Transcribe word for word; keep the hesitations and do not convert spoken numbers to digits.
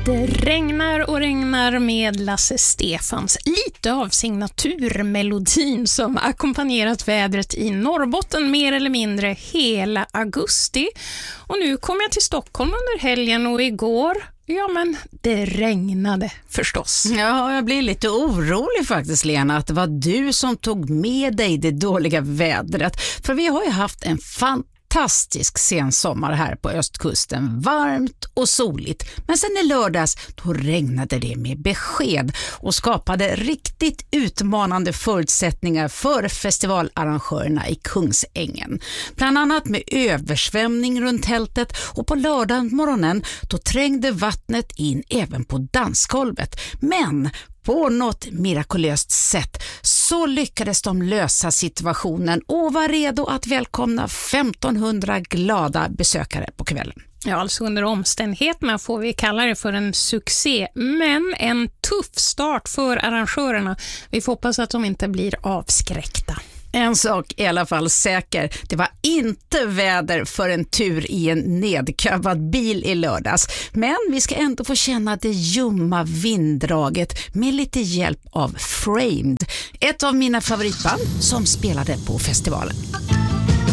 Det regnar och regnar med Lasse Stefans, lite av signaturmelodin som ackompanjerat vädret i Norrbotten mer eller mindre hela augusti. Och nu kom jag till Stockholm under helgen och igår, ja men det regnade förstås. Ja, jag blir lite orolig faktiskt, Lena, att det var du som tog med dig det dåliga vädret. För vi har ju haft en fantastisk Fantastisk sensommar här på östkusten, varmt och soligt. Men sen i lördags då regnade det med besked och skapade riktigt utmanande förutsättningar för festivalarrangörerna i Kungsängen. Bland annat med översvämning runt tältet, och på lördag morgonen då trängde vattnet in även på dansgolvet. Men på något mirakulöst sätt så lyckades de lösa situationen och var redo att välkomna femtonhundra glada besökare på kvällen. Ja, alltså under omständigheterna får vi kalla det för en succé, men en tuff start för arrangörerna. Vi får hoppas att de inte blir avskräckta. En sak är i alla fall säker, det var inte väder för en tur i en nedkövad bil i lördags. Men vi ska ändå få känna det ljumma vinddraget med lite hjälp av Framed, ett av mina favoritband som spelade på festivalen.